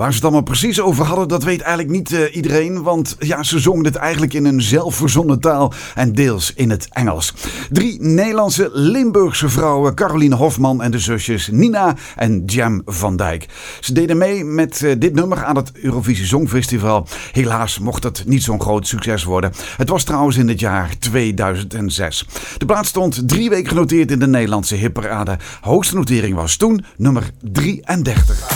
Waar ze het allemaal precies over hadden, dat weet eigenlijk niet iedereen. Want ja, ze zongen het eigenlijk in een zelfverzonnen taal en deels in het Engels. 3 Nederlandse Limburgse vrouwen, Caroline Hofman en de zusjes Nina en Jem van Dijk. Ze deden mee met dit nummer aan het Eurovisie Songfestival. Helaas mocht het niet zo'n groot succes worden. Het was trouwens in het jaar 2006. De plaat stond 3 weken genoteerd in de Nederlandse hitparade. Hoogste notering was toen nummer 33.